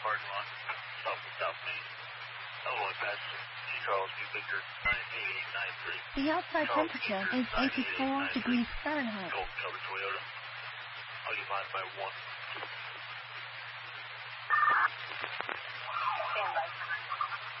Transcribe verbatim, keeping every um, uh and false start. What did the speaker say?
parking lot, south of South Main. Illinois passenger, Charles B. Victor, nine eight eight nine three. The outside Charles temperature Victor, is eighty-four nine eight eight nine three. degrees Fahrenheit. Gold cover Toyota. Occupied by one.